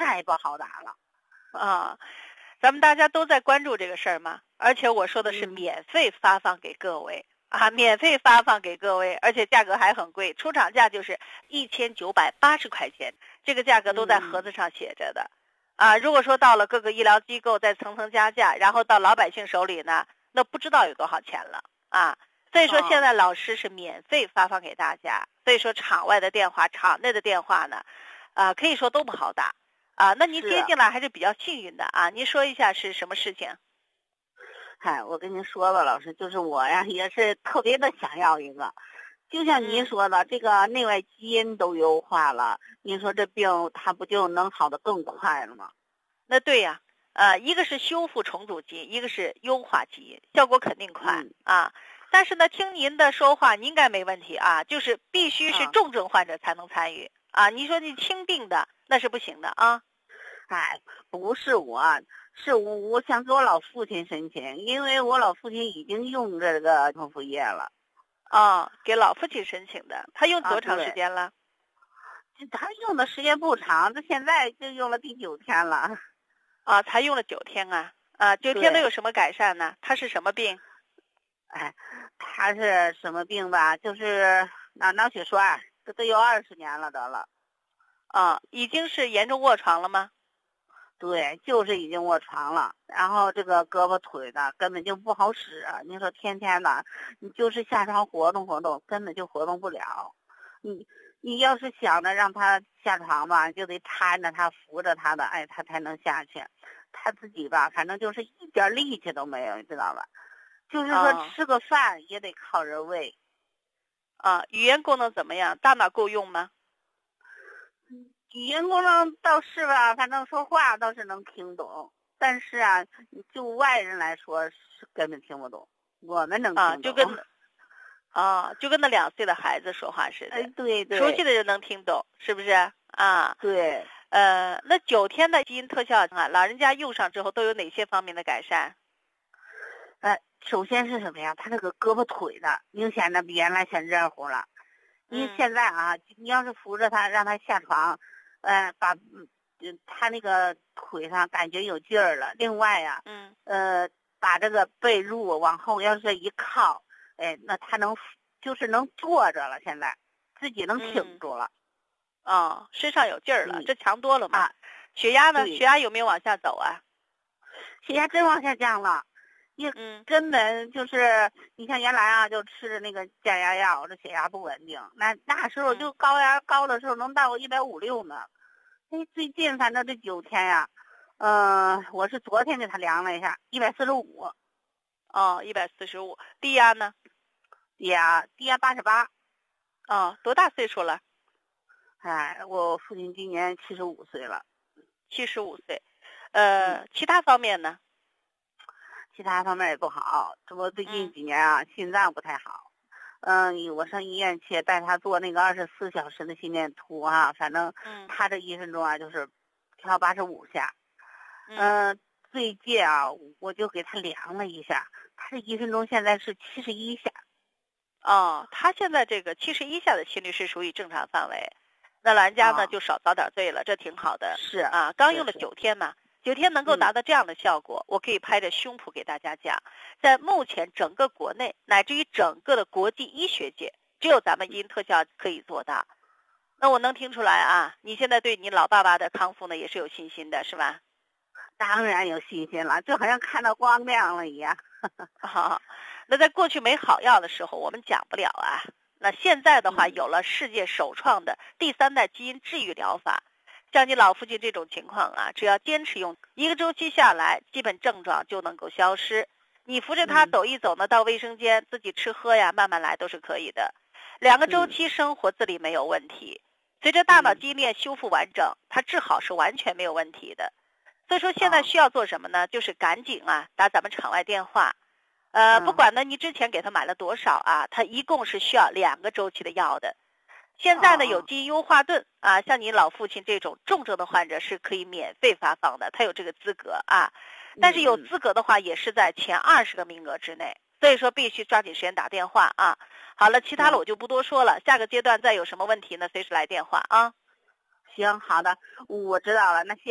太不好打了啊。咱们大家都在关注这个事儿嘛，而且我说的是免费发放给各位啊，免费发放给各位，而且价格还很贵，出厂价就是1980块钱，这个价格都在盒子上写着的啊。如果说到了各个医疗机构再层层加价，然后到老百姓手里呢，那不知道有多少钱了啊。所以说现在老师是免费发放给大家，所以说场外的电话、场内的电话呢，可以说都不好打。啊，那您接进来还是比较幸运的啊！您说一下是什么事情？ 嗨，我跟您说吧，老师，就是我呀，也是特别的想要一个，就像您说的，这个内外基因都优化了，您说这病它不就能好得更快了吗？ 那对呀，一个是修复重组基因，一个是优化基因，效果肯定快啊。但是呢，听您的说话，您应该没问题啊，就是必须是重症患者才能参与啊。你说你轻病的那是不行的啊。 哎，不是我，是我想给我老父亲申请，因为我老父亲已经用这个口服液了。 给老父亲申请的，他用多长时间了？ 他用的时间不长，他现在就用了第9天了。 才用了9天啊！9天都有什么改善呢？他是什么病？ 哎，他是什么病吧？就是脑血栓，这都有20年了得了。 已经是严重卧床了吗？ 对，就是已经卧床了，然后这个胳膊腿的根本就不好使。你说天天的，你就是下床活动活动，根本就活动不了。你要是想着让他下床吧，就得搀着他扶着他的，哎，他才能下去。他自己吧，反正就是一点力气都没有，你知道吧？就是说吃个饭也得靠人喂。 语言功能怎么样？大脑够用吗？ 语言功能倒是吧，反正说话倒是能听懂，但是啊，就外人来说是根本听不懂，我们能听懂。 就跟那2岁的孩子说话似的。 哎，对对， 熟悉的人能听懂，是不是啊？ 对。 那9天的基因特效啊，老人家用上之后都有哪些方面的改善？ 首先是什么呀？他这个胳膊腿的明显的比原来先热乎了。你现在啊，你要是扶着他让他下床，把他那个腿上感觉有劲儿了。另外呀，把这个被褥往后要是一靠，哎，那他就是能坐着了，现在自己能挺住了。 身上有劲儿了，这强多了嘛。血压呢？血压有没有往下走啊？ 血压真往下降了。根本就是你像原来啊，就吃那个降压药，这血压不稳定。那时候就高压高的时候能到150、160呢。哎，最近反正这9天呀，我是昨天给他量了一下，145。 145。低压呢？ 低压88。 多大岁数了？ 哎，我父亲今年75岁了。 75岁。其他方面呢？ 其他方面也不好，这不最近几年啊，心脏不太好。我上医院去带他做那个24小时的心电图啊，反正他这1分钟啊就是跳85下。最近啊，我就给他量了一下，他这1分钟现在是71下。 他现在这个71下的心率是属于正常范围，那老人家呢就少遭点罪了，这挺好的。 是啊，刚用了9天嘛。9天能够达到这样的效果，我可以拍着胸脯给大家讲，在目前整个国内乃至于整个的国际医学界，只有咱们基因特效可以做到。那我能听出来啊，你现在对你老爸爸的康复呢也是有信心的，是吧？ 当然有信心了，就好像看到光亮了一样。 那在过去没好药的时候，我们讲不了啊。那现在的话，有了世界首创的第3代基因治愈疗法。像你老父亲这种情况啊，只要坚持用1个周期下来，基本症状就能够消失。你扶着他走一走呢，到卫生间自己吃喝呀，慢慢来都是可以的。2个周期生活自理没有问题。随着大脑基因链修复完整，他治好是完全没有问题的。所以说现在需要做什么呢？就是赶紧打咱们场外电话。不管呢你之前给他买了多少啊，他一共是需要2个周期的药的。现在呢有基因优化盾像你老父亲这种重症的患者是可以免费发放的，他有这个资格但是有资格的话也是在前20个名额之内，所以说必须抓紧时间打电话好了，其他的我就不多说了，下个阶段再有什么问题呢随时来电话行， 好的，我知道了，那谢谢。